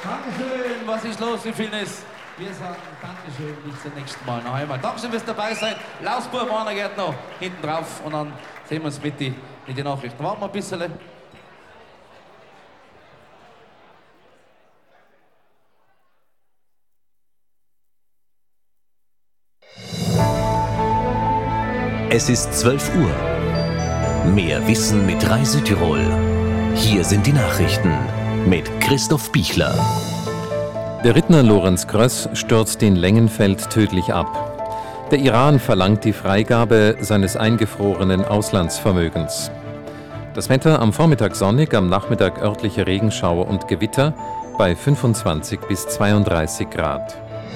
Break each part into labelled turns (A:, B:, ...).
A: Dankeschön, was ist los, wie viel ist? Wir sagen Dankeschön, bis zum nächsten Mal noch einmal. Dankeschön fürs dabei sein. Lausbub, einer geht noch hinten drauf und dann sehen wir uns mit den Nachrichten. Warten wir ein bisschen.
B: Es ist 12 Uhr. Mehr Wissen mit Reise-Tirol. Hier sind die Nachrichten mit Christoph Bichler.
C: Der Rittner Lorenz Gröss stürzt in Lengenfeld tödlich ab. Der Iran verlangt die Freigabe seines eingefrorenen Auslandsvermögens. Das Wetter am Vormittag sonnig, am Nachmittag örtliche Regenschauer und Gewitter bei 25 bis 32 Grad.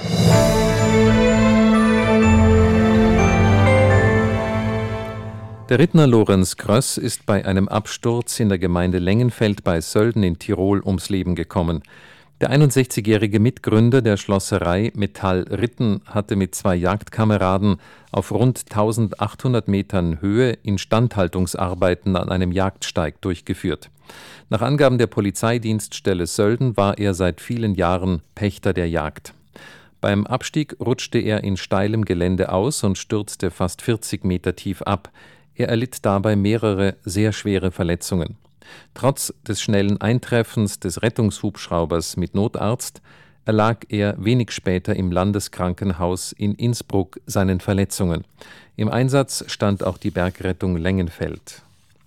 C: Der Rittner Lorenz Gröss ist bei einem Absturz in der Gemeinde Lengenfeld bei Sölden in Tirol ums Leben gekommen. Der 61-jährige Mitgründer der Schlosserei Metall Ritten hatte mit 2 Jagdkameraden auf rund 1800 Metern Höhe Instandhaltungsarbeiten an einem Jagdsteig durchgeführt. Nach Angaben der Polizeidienststelle Sölden war er seit vielen Jahren Pächter der Jagd. Beim Abstieg rutschte er in steilem Gelände aus und stürzte fast 40 Meter tief ab. Er erlitt dabei mehrere sehr schwere Verletzungen. Trotz des schnellen Eintreffens des Rettungshubschraubers mit Notarzt erlag er wenig später im Landeskrankenhaus in Innsbruck seinen Verletzungen. Im Einsatz stand auch die Bergrettung Lengenfeld.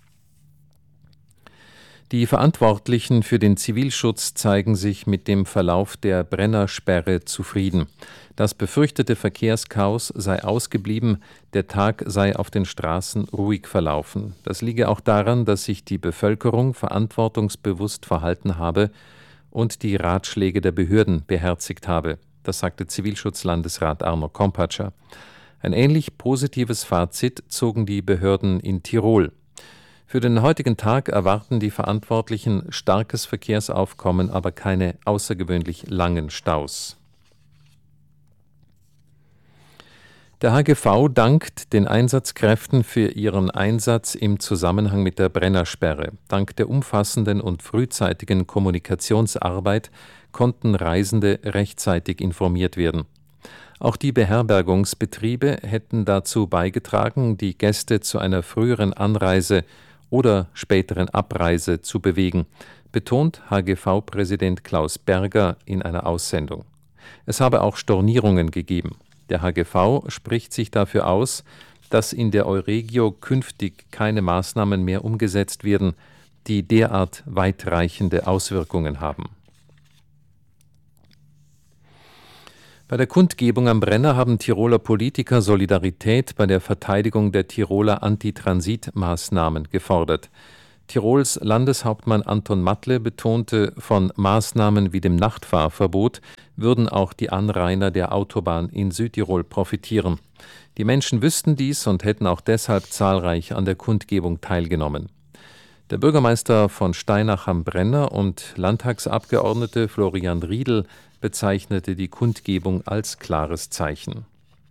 C: Die Verantwortlichen für den Zivilschutz zeigen sich mit dem Verlauf der Brennersperre zufrieden. Das befürchtete Verkehrschaos sei ausgeblieben, der Tag sei auf den Straßen ruhig verlaufen. Das liege auch daran, dass sich die Bevölkerung verantwortungsbewusst verhalten habe und die Ratschläge der Behörden beherzigt habe. Das sagte Zivilschutzlandesrat Arno Kompatscher. Ein ähnlich positives Fazit zogen die Behörden in Tirol. Für den heutigen Tag erwarten die Verantwortlichen starkes Verkehrsaufkommen, aber keine außergewöhnlich langen Staus. Der HGV dankt den Einsatzkräften für ihren Einsatz im Zusammenhang mit der Brennersperre. Dank der umfassenden und frühzeitigen Kommunikationsarbeit konnten Reisende rechtzeitig informiert werden. Auch die Beherbergungsbetriebe hätten dazu beigetragen, die Gäste zu einer früheren Anreise oder späteren Abreise zu bewegen, betont HGV-Präsident Klaus Berger in einer Aussendung. Es habe auch Stornierungen gegeben. Der HGV spricht sich dafür aus, dass in der Euregio künftig keine Maßnahmen mehr umgesetzt werden, die derart weitreichende Auswirkungen haben. Bei der Kundgebung am Brenner haben Tiroler Politiker Solidarität bei der Verteidigung der Tiroler Antitransitmaßnahmen gefordert. Tirols Landeshauptmann Anton Matle betonte, von Maßnahmen wie dem Nachtfahrverbot würden auch die Anrainer der Autobahn in Südtirol profitieren. Die Menschen wüssten dies und hätten auch deshalb zahlreich an der Kundgebung teilgenommen. Der Bürgermeister von Steinach am Brenner und Landtagsabgeordnete Florian Riedl bezeichnete die Kundgebung als klares Zeichen.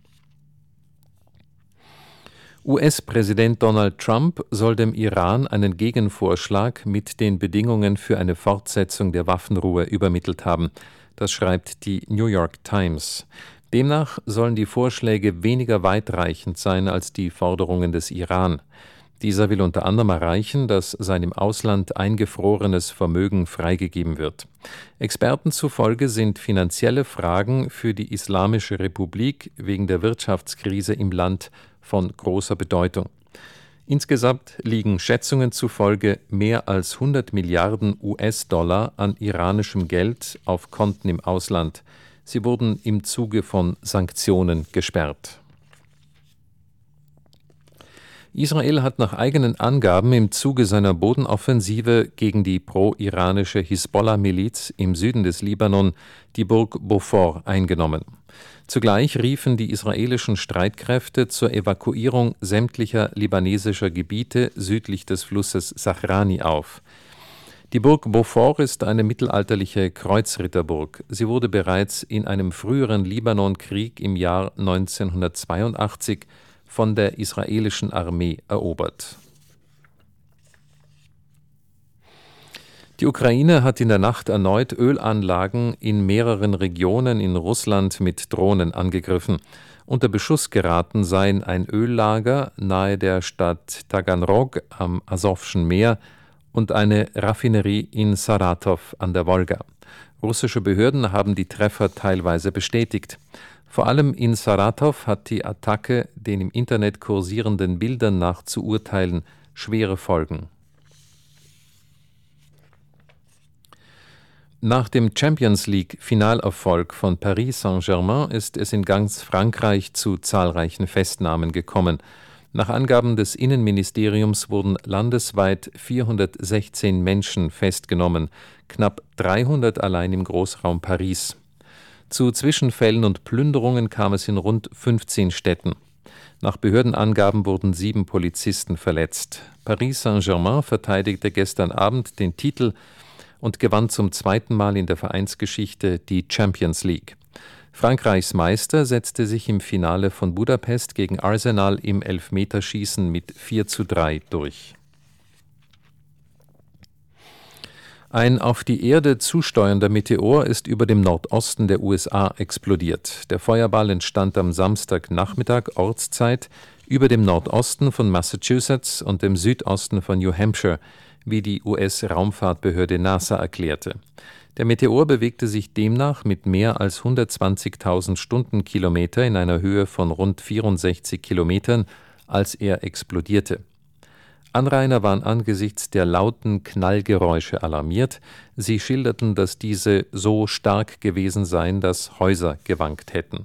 C: US-Präsident Donald Trump soll dem Iran einen Gegenvorschlag mit den Bedingungen für eine Fortsetzung der Waffenruhe übermittelt haben. Das schreibt die New York Times. Demnach sollen die Vorschläge weniger weitreichend sein als die Forderungen des Iran. Dieser will unter anderem erreichen, dass sein im Ausland eingefrorenes Vermögen freigegeben wird. Experten zufolge sind finanzielle Fragen für die Islamische Republik wegen der Wirtschaftskrise im Land von großer Bedeutung. Insgesamt liegen Schätzungen zufolge mehr als 100 Milliarden US-Dollar an iranischem Geld auf Konten im Ausland. Sie wurden im Zuge von Sanktionen gesperrt. Israel hat nach eigenen Angaben im Zuge seiner Bodenoffensive gegen die pro-iranische Hisbollah-Miliz im Süden des Libanon die Burg Beaufort eingenommen. Zugleich riefen die israelischen Streitkräfte zur Evakuierung sämtlicher libanesischer Gebiete südlich des Flusses Sachrani auf. Die Burg Beaufort ist eine mittelalterliche Kreuzritterburg. Sie wurde bereits in einem früheren Libanonkrieg im Jahr 1982 von der israelischen Armee erobert. Die Ukraine hat in der Nacht erneut Ölanlagen in mehreren Regionen in Russland mit Drohnen angegriffen. Unter Beschuss geraten seien ein Öllager nahe der Stadt Taganrog am Asowschen Meer und eine Raffinerie in Saratow an der Wolga. Russische Behörden haben die Treffer teilweise bestätigt. Vor allem in Saratow hat die Attacke den im Internet kursierenden Bildern nach zu urteilen schwere Folgen. Nach dem Champions-League-Finalerfolg von Paris Saint-Germain ist es in ganz Frankreich zu zahlreichen Festnahmen gekommen. Nach Angaben des Innenministeriums wurden landesweit 416 Menschen festgenommen, knapp 300 allein im Großraum Paris. Zu Zwischenfällen und Plünderungen kam es in rund 15 Städten. Nach Behördenangaben wurden 7 Polizisten verletzt. Paris Saint-Germain verteidigte gestern Abend den Titel und gewann zum zweiten Mal in der Vereinsgeschichte die Champions League. Frankreichs Meister setzte sich im Finale von Budapest gegen Arsenal im Elfmeterschießen mit 4:3 durch. Ein auf die Erde zusteuernder Meteor ist über dem Nordosten der USA explodiert. Der Feuerball entstand am Samstagnachmittag Ortszeit über dem Nordosten von Massachusetts und dem Südosten von New Hampshire, wie die US-Raumfahrtbehörde NASA erklärte. Der Meteor bewegte sich demnach mit mehr als 120.000 Stundenkilometer in einer Höhe von rund 64 Kilometern, als er explodierte. Anrainer waren angesichts der lauten Knallgeräusche alarmiert. Sie schilderten, dass diese so stark gewesen seien, dass Häuser gewankt hätten.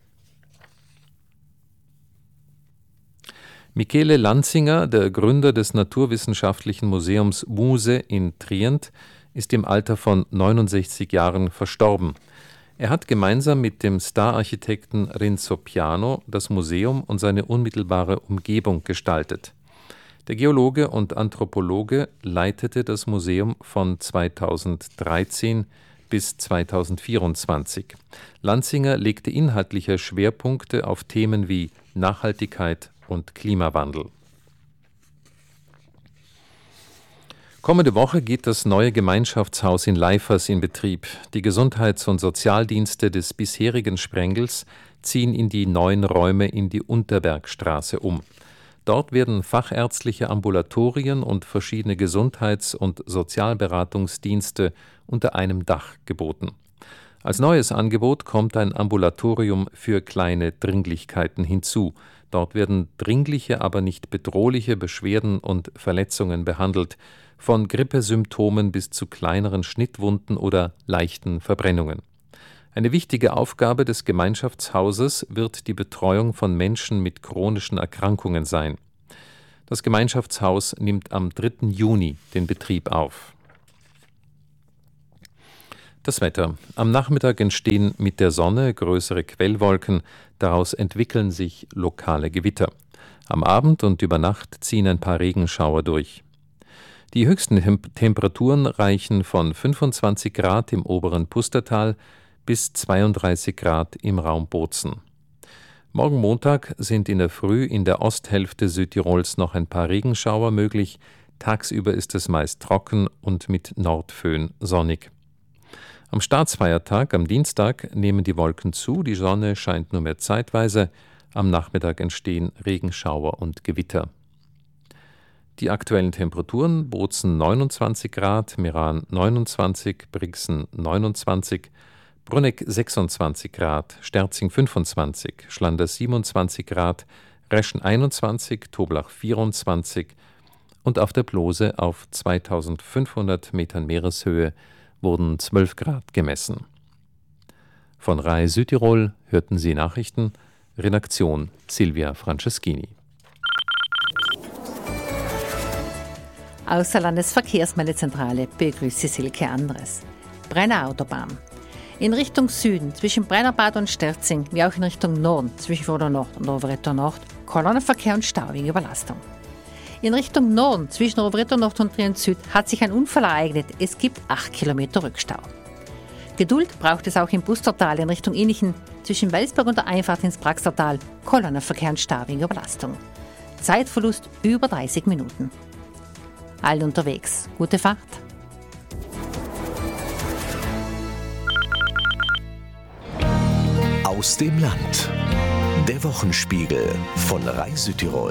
C: Michele Lanzinger, der Gründer des Naturwissenschaftlichen Museums Muse in Trient, ist im Alter von 69 Jahren verstorben. Er hat gemeinsam mit dem Stararchitekten Renzo Piano das Museum und seine unmittelbare Umgebung gestaltet. Der Geologe und Anthropologe leitete das Museum von 2013 bis 2024. Lanzinger legte inhaltliche Schwerpunkte auf Themen wie Nachhaltigkeit und Klimawandel. Kommende Woche geht das neue Gemeinschaftshaus in Leifers in Betrieb. Die Gesundheits- und Sozialdienste des bisherigen Sprengels ziehen in die neuen Räume in die Unterbergstraße um. Dort werden fachärztliche Ambulatorien und verschiedene Gesundheits- und Sozialberatungsdienste unter einem Dach geboten. Als neues Angebot kommt ein Ambulatorium für kleine Dringlichkeiten hinzu. Dort werden dringliche, aber nicht bedrohliche Beschwerden und Verletzungen behandelt, von Grippesymptomen bis zu kleineren Schnittwunden oder leichten Verbrennungen. Eine wichtige Aufgabe des Gemeinschaftshauses wird die Betreuung von Menschen mit chronischen Erkrankungen sein. Das Gemeinschaftshaus nimmt am 3. Juni den Betrieb auf. Das Wetter. Am Nachmittag entstehen mit der Sonne größere Quellwolken, daraus entwickeln sich lokale Gewitter. Am Abend und über Nacht ziehen ein paar Regenschauer durch. Die höchsten Temperaturen reichen von 25 Grad im oberen Pustertal bis 32 Grad im Raum Bozen. Morgen Montag sind in der Früh in der Osthälfte Südtirols noch ein paar Regenschauer möglich. Tagsüber ist es meist trocken und mit Nordföhn sonnig. Am Staatsfeiertag, am Dienstag, nehmen die Wolken zu, die Sonne scheint nur mehr zeitweise. Am Nachmittag entstehen Regenschauer und Gewitter. Die aktuellen Temperaturen: Bozen 29 Grad, Meran 29, Brixen 29, Brunegg 26 Grad, Sterzing 25, Schlanders 27 Grad, Reschen 21, Toblach 24 und auf der Plose auf 2500 Metern Meereshöhe wurden 12 Grad gemessen. Von RAI Südtirol hörten Sie Nachrichten, Redaktion Silvia Franceschini.
D: Aus der Landesverkehrsmeldezentrale begrüßt Sie Silke Andres. Brenner Autobahn. In Richtung Süden zwischen Brennerbad und Sterzing, wie auch in Richtung Norden zwischen Frohnau Nord und Rovereto Nord, Kolonnenverkehr und Stau wegen Überlastung. In Richtung Norden zwischen Rovereto Nord und Trient Süd hat sich ein Unfall ereignet. Es gibt 8 Kilometer Rückstau. Geduld braucht es auch im Bustertal in Richtung Innichen zwischen Welsberg und der Einfahrt ins Praxtertal, Kolonnenverkehr und Stau wegen Überlastung. Zeitverlust über 30 Minuten. Allen unterwegs. Gute Fahrt.
B: aus dem Land. Der Wochenspiegel von Reisütirol.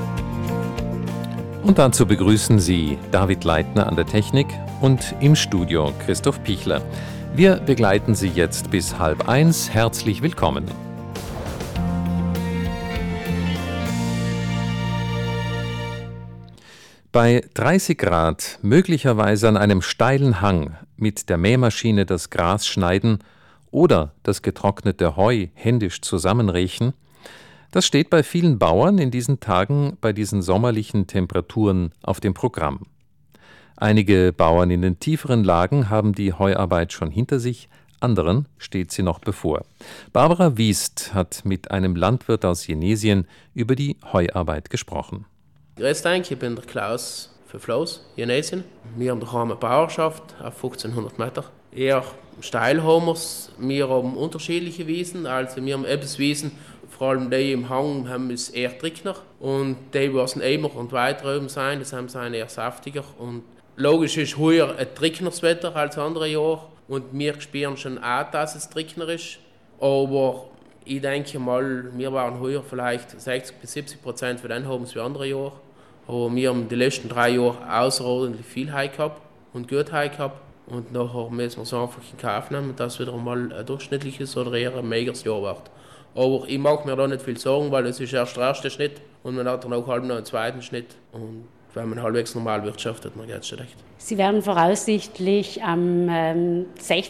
C: Und dazu begrüßen Sie David Leitner an der Technik und im Studio Christoph Pichler. Wir begleiten Sie jetzt bis 12:30. Herzlich willkommen. Bei 30 Grad, möglicherweise an einem steilen Hang, mit der Mähmaschine das Gras schneiden oder das getrocknete Heu händisch zusammenriechen, das steht bei vielen Bauern in diesen Tagen bei diesen sommerlichen Temperaturen auf dem Programm. Einige Bauern in den tieferen Lagen haben die Heuarbeit schon hinter sich, anderen steht sie noch bevor. Barbara Wiest hat mit einem Landwirt aus Jenesien über die Heuarbeit gesprochen.
E: Grüß dich, ich bin der Klaus für Floß, Jenesien. Wir haben daheim eine Bauerschaft auf 1500 Meter. Eher steil haben wir's. Wir haben unterschiedliche Wiesen, also wir haben etwas Wiesen, vor allem die im Hang haben es eher trickner und die, die immer und weiter oben sein, das haben sie eher saftiger. Und logisch ist heuer ein trickneres Wetter als andere Jahre und wir spüren schon auch, dass es trickner ist, aber ich denke mal, wir waren heuer vielleicht 60-70% von denen haben es wie andere Jahre. Aber wir haben die letzten 3 Jahre außerordentlich viel Heu gehabt und gut Heu gehabt. Und nachher müssen wir es einfach in Kauf nehmen, dass es wieder mal ein durchschnittliches oder eher ein megeres Jahr wird. Aber ich mache mir da nicht viel Sorgen, weil es ist erst der erste Schnitt und man hat dann auch halb noch einen zweiten Schnitt. Und wenn man halbwegs normal wirtschaftet, dann geht es schon recht.
F: Sie werden voraussichtlich am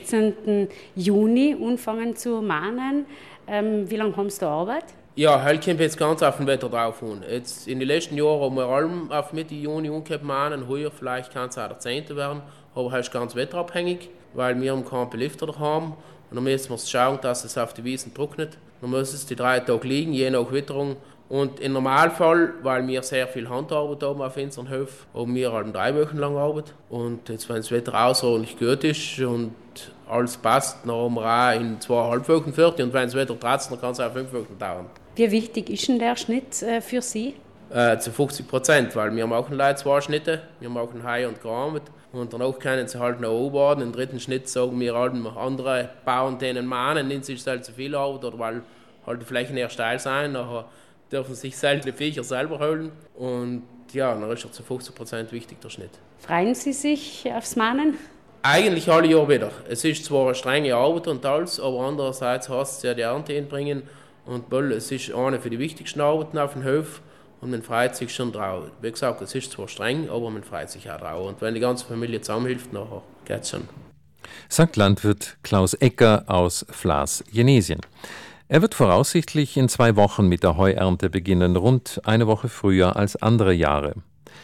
F: 16. Juni anfangen zu mahnen. Wie lange haben Sie da Arbeit?
E: Ja, heute kommt jetzt ganz auf den Wetter drauf an. Jetzt in den letzten Jahren haben wir allem auf Mitte Juni umgekehrt mahnen. Heuer vielleicht kann es auch der 10. werden, aber heute ist ganz wetterabhängig, weil wir keinen Belüfter haben. Und dann müssen wir schauen, dass es auf die Wiesen trocknet. Dann muss es die 3 Tage liegen, je nach Witterung. Und im Normalfall, weil wir sehr viel Handarbeit haben auf unseren Höfen, haben wir 3 Wochen lang Arbeit. Und jetzt, wenn das Wetter außerordentlich gut ist und alles passt, dann haben wir auch in 2,5 Wochen fertig. Und wenn das Wetter tratzt, dann kann es auch 5 Wochen dauern.
F: Wie wichtig ist denn der Schnitt für Sie?
E: Zu 50%, weil wir machen leider 2 Schnitte. Wir machen Heu und Gras und danach können sie halt noch arbeiten. Im 3. Schnitt sagen wir halt andere Bauern denen mahnen, nicht sich halt zu viel Arbeit oder weil halt die Flächen eher steil sein. Nachher dürfen sich seltene Viecher selber holen. Und ja, dann ist er zu 50% wichtig, der Schnitt.
F: Freuen Sie sich aufs Mahnen?
E: Eigentlich alle Jahre wieder. Es ist zwar eine strenge Arbeit und alles, aber andererseits heißt es ja die Ernte hinbringen. Und es ist eine für die wichtigsten Arbeiten auf dem Hof und man freut sich schon drauf. Wie gesagt, es ist zwar streng, aber man freut sich auch drauf. Und wenn die ganze Familie zusammenhilft, nachher geht's schon.
C: Sagt Landwirt Klaus Ecker aus Flaß, Jenesien. Er wird voraussichtlich in 2 Wochen mit der Heuernte beginnen, rund eine Woche früher als andere Jahre.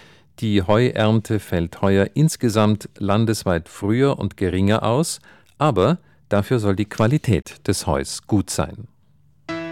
C: Die Heuernte fällt heuer insgesamt landesweit früher und geringer aus, aber dafür soll die Qualität des Heus gut sein.